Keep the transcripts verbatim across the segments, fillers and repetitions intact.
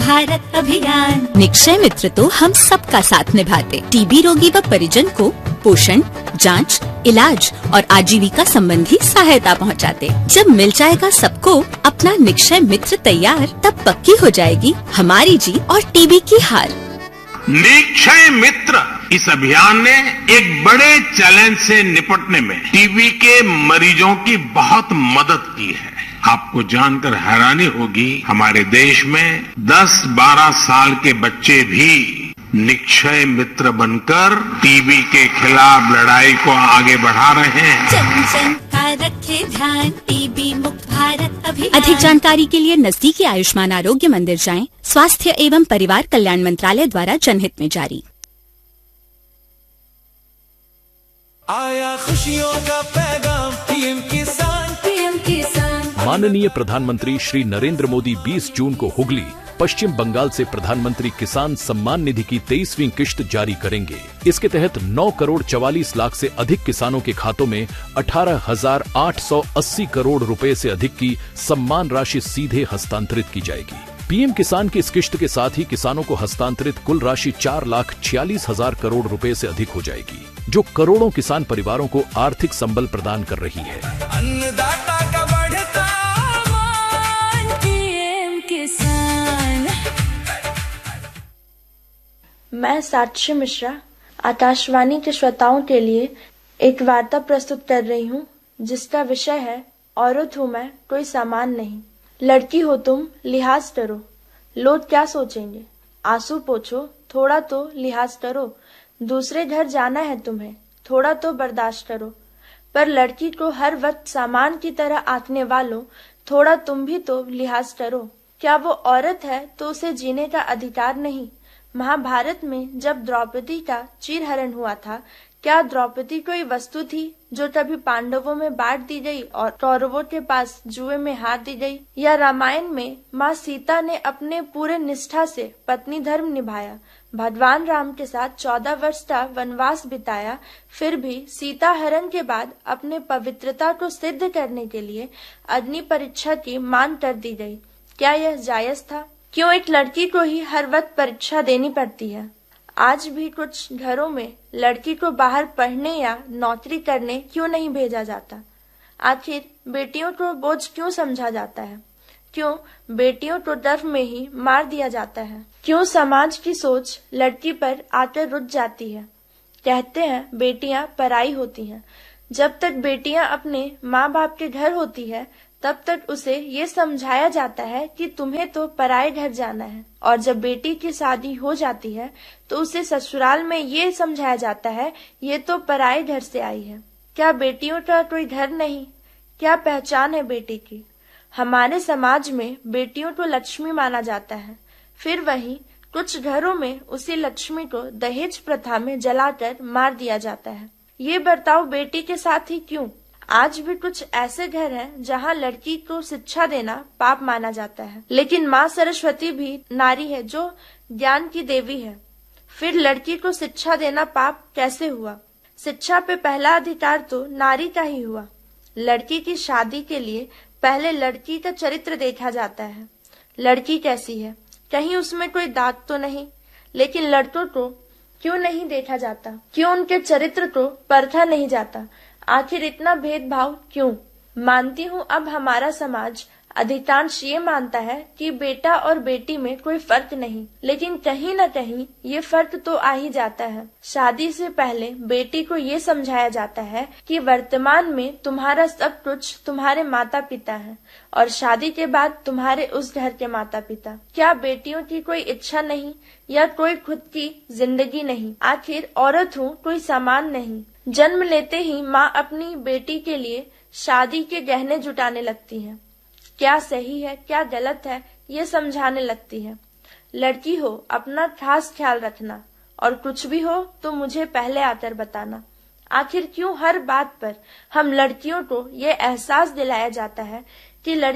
भारत अभियान। निक्षय मित्र तो हम सबका साथ निभाते, टीबी रोगी व परिजन को पोषण, जांच, इलाज और आजीविका संबंधी सहायता पहुंचाते। जब मिल जाएगा सबको अपना निक्षय मित्र तैयार, तब पक्की हो जाएगी हमारी जीत और टीबी की हार। निक्षय मित्र इस अभियान ने एक बड़े चैलेंज से निपटने में टीबी के मरीजों की बहुत मदद की है। आपको जानकर हैरानी होगी, हमारे देश में दस बारह साल के बच्चे भी निक्षय मित्र बनकर टीबी के खिलाफ लड़ाई को आगे बढ़ा रहे हैं। जन जन का रखे ध्यान, टीबी मुक्त भारत अभियान। अधिक जानकारी के लिए नजदीकी आयुष्मान आरोग्य मंदिर जाएं। स्वास्थ्य एवं परिवार कल्याण मंत्रालय द्वारा जनहित में जारी। आया खुशियों का पैगाम, पीएम किसान, पीएम किसान। माननीय प्रधानमंत्री श्री नरेंद्र मोदी बीस जून को हुगली, पश्चिम बंगाल से प्रधानमंत्री किसान सम्मान निधि की तेईसवीं किश्त जारी करेंगे। इसके तहत नौ करोड़ चवालीस लाख से अधिक किसानों के खातों में अठारह हजार आठ सौ अस्सी करोड़ रुपए से अधिक की सम्मान राशि सीधे हस्तांतरित की जाएगी। पीएम किसान की इस किश्त के साथ ही किसानों को हस्तांतरित कुल राशि चार लाख छियालीस हजार करोड़ रुपए से अधिक हो जाएगी, जो करोड़ों किसान परिवारों को आर्थिक संबल प्रदान कर रही है। अन्नदाता का बढ़ता मान, पीएम किसान। मैं साक्षी मिश्रा आकाशवाणी के श्रोताओं के लिए एक वार्ता प्रस्तुत कर रही हूँ, जिसका विषय है औरत हूँ मैं, कोई सामान नहीं। लड़की हो तुम, लिहाज करो, लोग क्या सोचेंगे, आंसू पोछो, थोड़ा तो लिहाज करो। दूसरे घर जाना है तुम्हें, थोड़ा तो बर्दाश्त करो। पर लड़की को हर वक्त सामान की तरह आंकने वालों, थोड़ा तुम भी तो लिहाज करो। क्या वो औरत है तो उसे जीने का अधिकार नहीं? महाभारत में जब द्रौपदी का चीरहरण हुआ था, क्या द्रौपदी कोई वस्तु थी जो कभी पांडवों में बांट दी गई और कौरवों के पास जुए में हार दी गई? या रामायण में माँ सीता ने अपने पूरे निष्ठा से पत्नी धर्म निभाया, भगवान राम के साथ चौदह वर्ष का वनवास बिताया, फिर भी सीता हरण के बाद अपने पवित्रता को सिद्ध करने के लिए अग्नि परीक्षा की मांग कर दी गई। क्या यह जायज था? क्यों एक लड़की को ही हर वक्त परीक्षा देनी पड़ती है? आज भी कुछ घरों में लड़की को बाहर पढ़ने या नौकरी करने क्यों नहीं भेजा जाता? आखिर बेटियों को बोझ क्यों समझा जाता है? क्यों बेटियों को डर में ही मार दिया जाता है? क्यों समाज की सोच लड़की पर आकर रुक जाती है? कहते हैं बेटियां पराई होती हैं। जब तक बेटियां अपने माँ बाप के घर होती है, तब तक उसे ये समझाया जाता है कि तुम्हें तो पराए घर जाना है, और जब बेटी की शादी हो जाती है तो उसे ससुराल में ये समझाया जाता है ये तो पराए घर से आई है। क्या बेटियों का कोई घर नहीं? क्या पहचान है बेटी की? हमारे समाज में बेटियों को लक्ष्मी माना जाता है, फिर वहीं कुछ घरों में उसी लक्ष्मी को दहेज प्रथा में जलाकर मार दिया जाता है। ये बर्ताव बेटी के साथ ही क्यों? आज भी कुछ ऐसे घर हैं जहां लड़की को शिक्षा देना पाप माना जाता है, लेकिन माँ सरस्वती भी नारी है जो ज्ञान की देवी है। फिर लड़की को शिक्षा देना पाप कैसे हुआ? शिक्षा पे पहला अधिकार तो नारी का ही हुआ। लड़की की शादी के लिए पहले लड़की का चरित्र देखा जाता है। लड़की कैसी है, कहीं उसमें कोई दाग तो नहीं? लेकिन लड़कों को क्यों नहीं देखा जाता? क्यों उनके चरित्र को परखा नहीं जाता? आखिर इतना भेदभाव क्यों? मानती हूँ अब हमारा समाज अधिकांश ये मानता है कि बेटा और बेटी में कोई फर्क नहीं, लेकिन कहीं न कहीं ये फर्क तो आ ही जाता है। शादी से पहले बेटी को ये समझाया जाता है कि वर्तमान में तुम्हारा सब कुछ तुम्हारे माता पिता है और शादी के बाद तुम्हारे उस घर के माता पिता। क्या बेटियों की कोई इच्छा नहीं या कोई खुद की जिंदगी नहीं? आखिर औरत हूँ, कोई सामान नहीं। जन्म लेते ही माँ अपनी बेटी के लिए शादी के गहने जुटाने लगती है। क्या सही है क्या गलत है ये समझाने लगती है। लड़की हो अपना खास ख्याल रखना, और कुछ भी हो तो मुझे पहले आकर बताना। आखिर क्यों हर बात पर हम लड़कियों को ये एहसास दिलाया जाता है कि लड़की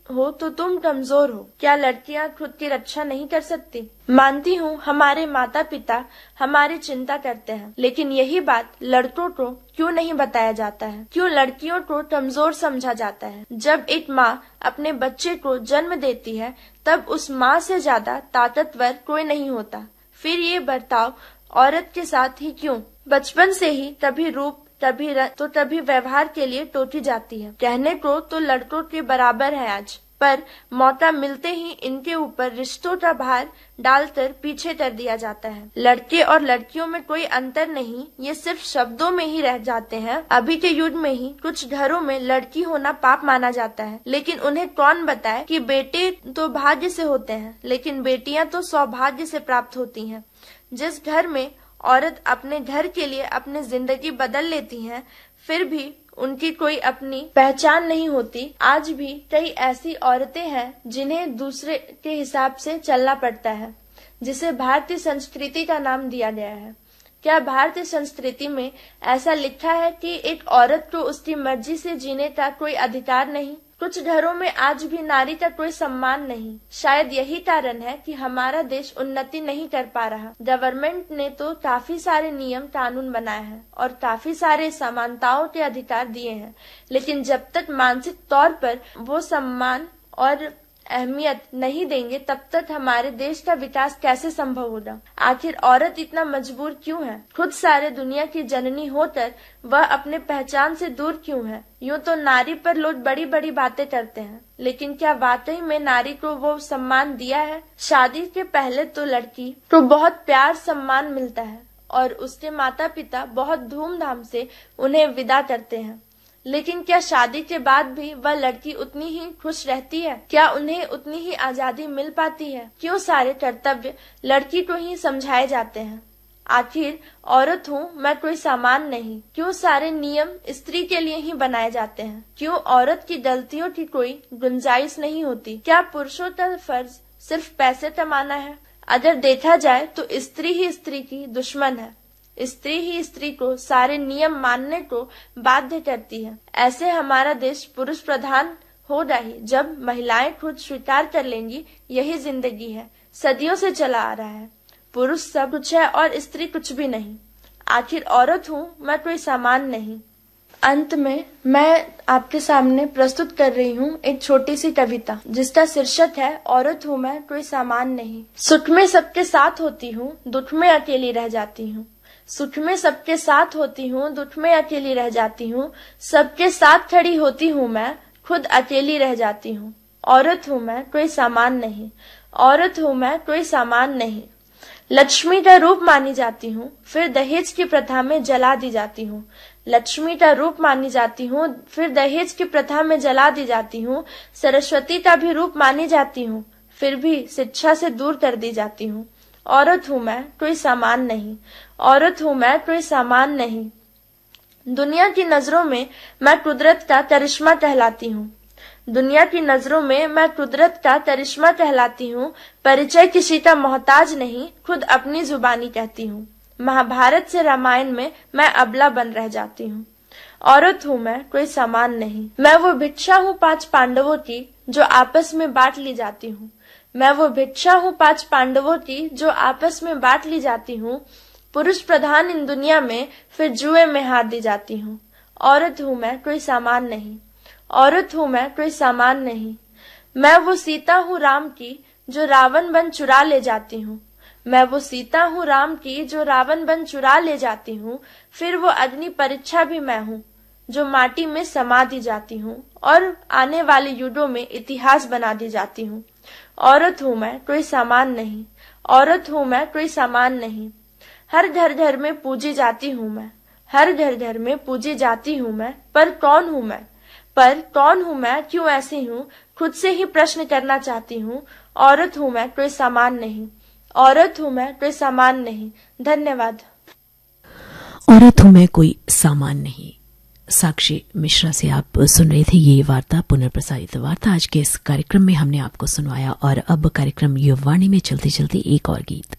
हो तो तुम कमजोर हो। क्या लड़कियां खुद की रक्षा नहीं कर सकती? मानती हूँ हमारे माता पिता हमारी चिंता करते हैं, लेकिन यही बात लड़कों को क्यों नहीं बताया जाता है? क्यों लड़कियों को कमजोर समझा जाता है? जब एक माँ अपने बच्चे को जन्म देती है तब उस माँ से ज्यादा ताकतवर कोई नहीं होता। फिर ये बर्ताव औरत के साथ ही क्यों? बचपन से ही तभी रूप तभी रंग तो तभी व्यवहार के लिए टोकी जाती है। कहने को तो लड़कों के बराबर है आज, पर मौका मिलते ही इनके ऊपर रिश्तों का भार डालकर पीछे कर दिया जाता है। लड़के और लड़कियों में कोई अंतर नहीं, ये सिर्फ शब्दों में ही रह जाते हैं। अभी के युग में ही कुछ घरों में लड़की होना पाप माना जाता है, लेकिन उन्हें कौन बताए कि बेटे तो भाग्य से होते हैं, लेकिन बेटियां तो सौभाग्य से प्राप्त होती हैं। जिस घर में औरत अपने घर के लिए अपनी जिंदगी बदल लेती हैं, फिर भी उनकी कोई अपनी पहचान नहीं होती। आज भी कई ऐसी औरतें हैं जिन्हें दूसरे के हिसाब से चलना पड़ता है, जिसे भारतीय संस्कृति का नाम दिया गया है। क्या भारतीय संस्कृति में ऐसा लिखा है कि एक औरत को उसकी मर्जी से जीने का कोई अधिकार नहीं? कुछ घरों में आज भी नारी का कोई सम्मान नहीं। शायद यही कारण है कि हमारा देश उन्नति नहीं कर पा रहा। गवर्नमेंट ने तो काफी सारे नियम कानून बनाए हैं और काफी सारे समानताओं के अधिकार दिए हैं, लेकिन जब तक मानसिक तौर पर वो सम्मान और अहमियत नहीं देंगे तब तक हमारे देश का विकास कैसे संभव होगा? आखिर औरत इतना मजबूर क्यों है? खुद सारे दुनिया की जननी होकर वह अपने पहचान से दूर क्यों है? यूँ तो नारी पर लोग बड़ी बड़ी बातें करते हैं, लेकिन क्या वाकई में नारी को वो सम्मान दिया है? शादी के पहले तो लड़की को बहुत प्यार सम्मान मिलता है और उसके माता पिता बहुत धूमधाम से उन्हें विदा करते हैं, लेकिन क्या शादी के बाद भी वह लड़की उतनी ही खुश रहती है? क्या उन्हें उतनी ही आजादी मिल पाती है? क्यों सारे कर्तव्य लड़की को ही समझाए जाते हैं? आखिर औरत हूँ मैं, कोई सामान नहीं। क्यों सारे नियम स्त्री के लिए ही बनाए जाते हैं? क्यों औरत की गलतियों की कोई गुंजाइश नहीं होती? क्या पुरुषों का फर्ज सिर्फ पैसे कमाना है? अगर देखा जाए तो स्त्री ही स्त्री की दुश्मन है। स्त्री ही स्त्री को सारे नियम मानने को बाध्य करती है। ऐसे हमारा देश पुरुष प्रधान होगा ही जब महिलाएं खुद स्वीकार कर लेंगी यही जिंदगी है, सदियों से चला आ रहा है। पुरुष सब कुछ है और स्त्री कुछ भी नहीं। आखिर औरत हूँ मैं, कोई सामान नहीं। अंत में मैं आपके सामने प्रस्तुत कर रही हूँ एक छोटी सी कविता जिसका शीर्षक है औरत हूँ मैं, कोई सामान नहीं। सुख में सबके साथ होती हूँ, दुख में अकेली रह जाती हूँ। सुख में सबके साथ होती हूँ, दुख में अकेली रह जाती हूँ। सबके साथ खड़ी होती हूँ मैं, खुद अकेली रह जाती हूँ। औरत हूँ मैं, कोई सामान नहीं। औरत हूँ मैं, कोई सामान नहीं। लक्ष्मी का रूप मानी जाती हूँ, फिर दहेज की प्रथा में जला दी जाती हूँ। लक्ष्मी का रूप मानी जाती हूँ, फिर दहेज की प्रथा में जला दी जाती हूँ। सरस्वती का भी रूप मानी जाती हूँ, फिर भी शिक्षा से दूर कर दी जाती हूँ। औरत हूँ मैं, कोई सामान नहीं। औरत हूँ मैं, कोई सामान नहीं। दुनिया की नजरों में मैं कुदरत का करिश्मा कहलाती हूँ। दुनिया की नजरों में मैं कुदरत का करिश्मा कहलाती हूँ। परिचय किसी का मोहताज नहीं, खुद अपनी जुबानी कहती हूँ। महाभारत से रामायण में मैं अबला बन रह जाती हूँ। औरत हूँ मैं, कोई सामान नहीं। मैं वो भिक्षा हूँ पांच पांडवों की जो आपस में बांट ली जाती हूँ। मैं वो भिक्षा हूँ पांच पांडवों की जो आपस में बांट ली जाती हूँ। पुरुष प्रधान इन दुनिया में फिर जुए में हाथ दी जाती हूँ। औरत हूँ मैं, कोई सामान नहीं। औरत हूँ मैं, कोई सामान नहीं। मैं वो सीता हूँ राम की जो रावण बन चुरा ले जाती हूँ। मैं वो सीता हूँ राम की जो रावण बन चुरा ले जाती हूँ। फिर वो अग्नि परीक्षा भी मैं हूँ जो माटी में समा दी जाती हूँ और आने वाले युगों में इतिहास बना दी जाती हूँ। औरत हूँ मैं, कोई सामान नहीं। औरत हूँ मैं, कोई सामान नहीं। हर घर घर में पूजी जाती हूँ मैं। हर घर घर में पूजी जाती हूँ मैं। पर कौन हूँ मैं? पर कौन हूँ मैं? क्यों ऐसी हूँ? खुद से ही प्रश्न करना चाहती हूँ। औरत हूँ मैं, कोई सामान नहीं। औरत हूँ मैं, कोई सामान नहीं। धन्यवाद। औरत हूँ मैं, कोई सामान नहीं। साक्षी मिश्रा से आप सुन रहे थे ये वार्ता, पुनर्प्रसारित वार्ता। आज के इस कार्यक्रम में हमने आपको सुनवाया और अब कार्यक्रम युवावाणी में चलते चलते एक और गीत।